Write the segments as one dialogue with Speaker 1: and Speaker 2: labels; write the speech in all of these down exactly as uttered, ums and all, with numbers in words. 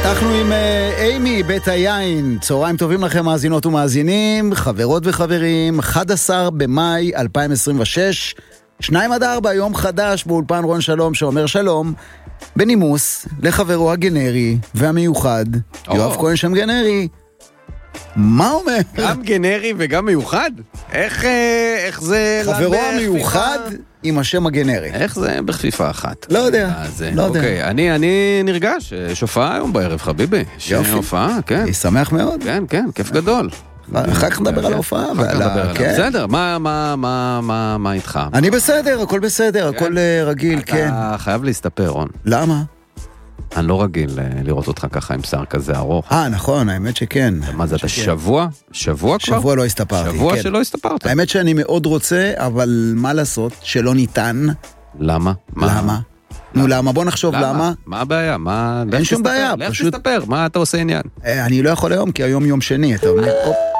Speaker 1: אנחנו עם אימי בית היין. צהריים טובים לכם מאזינות ומאזינים, חברות וחברים. אחד עשר במאי אלפיים עשרים ושש, שניים עד ארבע, יום חדש באולפן רון שלום שאומר שלום בנימוס לחברו הגנרי והמיוחד יואב כהן שם גנרי. מה אומר?
Speaker 2: גם גנרי וגם מיוחד? איך, איך זה...
Speaker 1: חברו המיוחד עם השם הגנרי.
Speaker 2: איך זה בכפיפה אחת?
Speaker 1: לא יודע, לא יודע.
Speaker 2: אוקיי, אני, אני נרגש, יש הופעה היום בערב, חביבי.
Speaker 1: יופי.
Speaker 2: הופעה, כן.
Speaker 1: אני שמח מאוד.
Speaker 2: כן, כן, כיף גדול.
Speaker 1: אחר כך נדבר על ההופעה.
Speaker 2: בסדר, מה, מה, מה, מה, מה איתך?
Speaker 1: אני בסדר, הכל בסדר, הכל רגיל, כן.
Speaker 2: אתה חייב להסתפר, רון.
Speaker 1: למה?
Speaker 2: אני לא רגיל לראות אותך ככה עם שר כזה ארוך.
Speaker 1: אה, נכון, האמת שכן.
Speaker 2: מה זה, אתה שבוע? שבוע כבר?
Speaker 1: שבוע לא הסתפרתי.
Speaker 2: שבוע שלא הסתפרת.
Speaker 1: האמת שאני מאוד רוצה, אבל מה לעשות שלא ניתן?
Speaker 2: למה?
Speaker 1: למה? נו, למה? בוא נחשוב למה.
Speaker 2: מה הבעיה?
Speaker 1: אין שום בעיה,
Speaker 2: פשוט... לך תסתפר, מה אתה עושה עניין?
Speaker 1: אני לא יכול היום, כי היום יום שני, אתה אומר,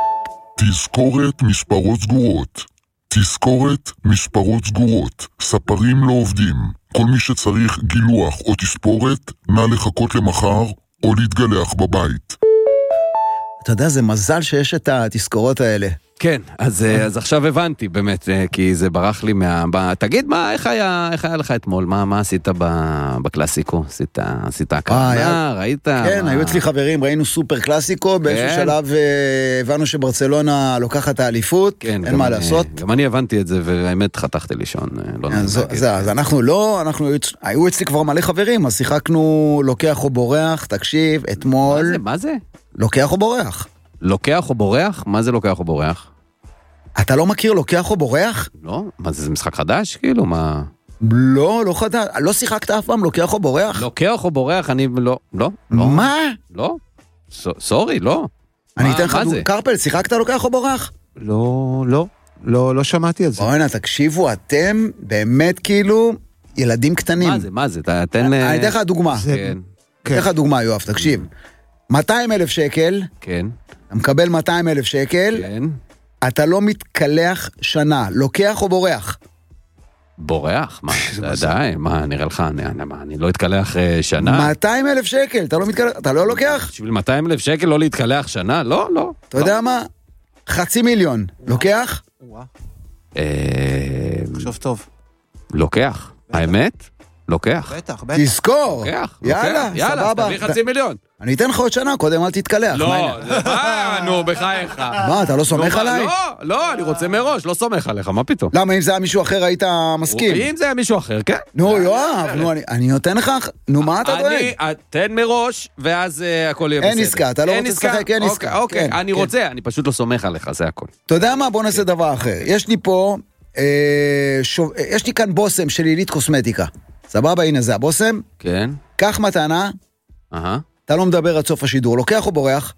Speaker 3: תזכורת מספרות סגורות. תזכורת מספרות סגורות. ספרים לא עובדים. כל מי שצריך גילוח או תספורת, נא לחכות למחר או להתגלח בבית.
Speaker 1: אתה יודע, זה מזל שיש את התזכורות האלה.
Speaker 2: כן, אז, אז עכשיו הבנתי באמת, כי זה ברח לי מה... תגיד, מה, איך היה, איך היה לך אתמול? מה, מה עשית בקלאסיקו? עשית, עשית הקרנה, ראית?
Speaker 1: כן,
Speaker 2: מה...
Speaker 1: היו אצלי חברים, ראינו סופר קלאסיקו, באיזשהו כן. שלב הבנו שברצלונה לוקחת את האליפות, כן, אין מה לעשות.
Speaker 2: גם אני הבנתי את זה, והאמת חתכתי לישון. לא
Speaker 1: אז, אז, אז אנחנו לא, אנחנו היו אצלי כבר מלא חברים, אז שיחקנו לוקח או בורח, תקשיב, אתמול...
Speaker 2: מה זה, מה זה?
Speaker 1: לוקח או בורח.
Speaker 2: לוקח או בורח? מה זה לוקח או בורח?
Speaker 1: אתה לא מכיר לוקח או בורח?
Speaker 2: לא, מה זה, זה משחק חדש? כאילו, מה...
Speaker 1: לא, לא חדש. לא שיחקת אף פעם לוקח או בורח?
Speaker 2: לוקח או בורח, אני לא, לא.
Speaker 1: מה?
Speaker 2: לא, סורי, לא.
Speaker 1: אני אתן לך דוגמה. קרפל, שיחקת לוקח או בורח?
Speaker 4: לא, לא, לא, לא שמעתי את זה.
Speaker 1: בואי נה, תקשיבו, אתם באמת כאילו ילדים קטנים.
Speaker 2: מה זה, מה זה? תן...
Speaker 1: אני אתן לך דוגמה.
Speaker 2: כן.
Speaker 1: אתן לך דוגמה, יואב, תקשיב. מאתיים אלף שקל.
Speaker 2: כן.
Speaker 1: אתה מקבל מאתיים אלף שקל.
Speaker 2: כן.
Speaker 1: אתה לא מתקלח שנה. לוקח או בורח?
Speaker 2: בורח? מה? די, מה, נראה לך, אני לא אתקלח שנה?
Speaker 1: מאתיים אלף שקל, אתה לא מתקלח, אתה לא לוקח?
Speaker 2: בשביל מאתיים אלף שקל לא להתקלח שנה? לא, לא.
Speaker 1: אתה יודע מה? חצי מיליון. לוקח?
Speaker 4: חשוב טוב.
Speaker 2: לוקח. האמת? לוקח.
Speaker 4: בטח, בטח.
Speaker 1: תזכור.
Speaker 2: לוקח.
Speaker 1: יאללה,
Speaker 2: יאללה, תביא חצי מיליון.
Speaker 1: אני אתן לך עוד שנה, קודם אל תתקלח.
Speaker 2: לא, מה, נו, בחייך.
Speaker 1: מה, אתה לא סומך עליי?
Speaker 2: לא, לא, אני רוצה מראש, לא סומך עליך, מה פתאום?
Speaker 1: למה, אם זה היה מישהו אחר היית מסכים?
Speaker 2: אם זה היה מישהו אחר, כן.
Speaker 1: נו, יואב, נו, אני נותן לך, נו, מה אתה דואג?
Speaker 2: תן מראש, ואז הכל יהיה בסדר.
Speaker 1: אין עסקה, אתה לא רוצה לשחק, אין עסקה.
Speaker 2: אוקיי, אני רוצה, אני פשוט לא סומך עליך, זה הכל.
Speaker 1: אתה יודע מה, בוא נעשה דבר אחר. יש לי פה, יש לי כאן בוסם של עילית קוסמטיקה. סבבה, הנה זה הבוסם.
Speaker 2: כן.
Speaker 1: קח מתנה.
Speaker 2: אהה.
Speaker 1: אתה לא מדבר עד סוף השידור, לוקח או בורח?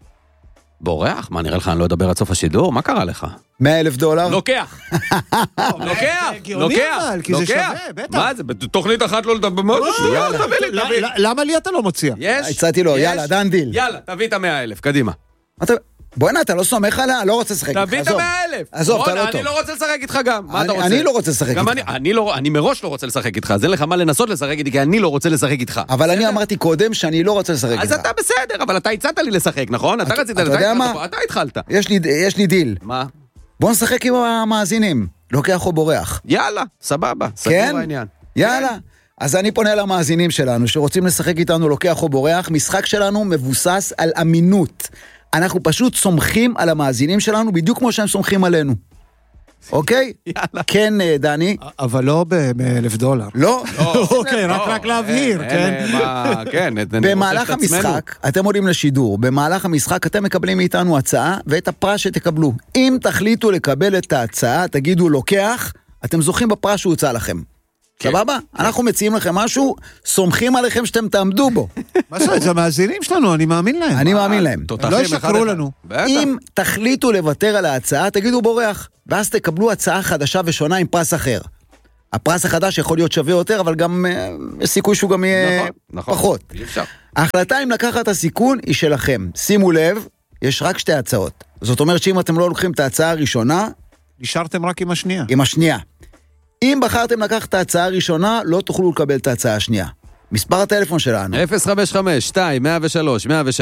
Speaker 2: בורח? מה, נראה לך אני לא אדבר עד סוף השידור? מה קרה לך?
Speaker 1: מאה אלף דולר?
Speaker 2: לוקח! לוקח! לוקח! לוקח! מה זה? בתוכנית אחת לא לדבר מאוד?
Speaker 4: למה לי אתה לא מציע?
Speaker 2: יש?
Speaker 1: הצעתי לו, יאללה, דן דיל.
Speaker 2: יאללה, תביא את המאה אלף, קדימה.
Speaker 1: בוא הנה, אתה לא סומך עליה? לא רוצה לשחק איתך,
Speaker 2: תביא את המאה אלף.
Speaker 1: עזוב, אתה לא טוב.
Speaker 2: אני לא רוצה לשחק איתך גם. מה אתה רוצה?
Speaker 1: אני לא רוצה לשחק איתך.
Speaker 2: אני מראש לא רוצה לשחק איתך. אז אין לך מה לנסות לשחק איתי, כי אני לא רוצה לשחק איתך.
Speaker 1: אבל אני אמרתי קודם שאני לא רוצה לשחק איתך.
Speaker 2: אז אתה בסדר, אבל אתה הצעת לי לשחק, נכון? אתה רצית לשחק.
Speaker 1: אתה יודע מה?
Speaker 2: אתה התחלת.
Speaker 1: יש לי דיל.
Speaker 2: מה?
Speaker 1: בוא נשחק עם המאזינים. לוקח או בורח.
Speaker 2: יאללה, סבבה. סגור העניין.
Speaker 1: יאללה. אז אני פונה למאזינים שלנו, שרוצים לשחק איתנו לוקח או בורח. משחק שלנו מבוסס על אמינות. אנחנו פשוט סומכים על המאזינים שלנו, בדיוק כמו שהם סומכים עלינו. אוקיי?
Speaker 2: יאללה.
Speaker 1: כן, דני.
Speaker 4: אבל לא ב-אלף דולר.
Speaker 1: לא.
Speaker 4: אוקיי, רק להבהיר, כן.
Speaker 2: כן.
Speaker 1: במהלך המשחק, אתם עולים לשידור, במהלך המשחק אתם מקבלים מאיתנו הצעה, ואת הפרס שתקבלו. אם תחליטו לקבל את ההצעה, תגידו לוקח, אתם זוכים בפרס שהוצא לכם. סבבה? אנחנו מציעים לכם משהו, סומכים עליכם שאתם תעמדו בו.
Speaker 4: מה זה? זה המאזינים שלנו, אני מאמין להם.
Speaker 1: אני מאמין להם.
Speaker 4: לא ישקרו לנו.
Speaker 1: אם תחליטו לוותר על ההצעה, תגידו בורח, ואז תקבלו הצעה חדשה ושונה עם פרס אחר. הפרס החדש יכול להיות שווה יותר, אבל גם יש סיכוי שהוא גם יהיה פחות. ההחלטה אם לקחת את הסיכון היא שלכם. שימו לב, יש רק שתי הצעות. זאת אומרת שאם אתם לא לוקחים את ההצעה הראשונה,
Speaker 4: נשארתם רק עם השנייה.
Speaker 1: עם השנייה. אם בחרתם לקחת את ההצעה הראשונה, לא תוכלו לקבל את ההצעה השנייה. מספר הטלפון שלנו.
Speaker 2: אפס חמש חמש שתיים מאה ושלוש מאה ושלוש